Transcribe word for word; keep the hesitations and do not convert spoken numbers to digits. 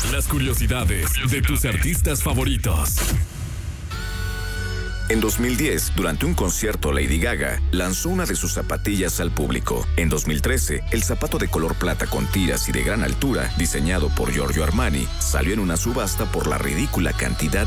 Las curiosidades de tus artistas favoritos. En dos mil diez, durante un concierto, Lady Gaga lanzó una de sus zapatillas al público. En dos mil trece, el zapato de color plata con tiras y de gran altura, diseñado por Giorgio Armani, salió en una subasta por la ridícula cantidad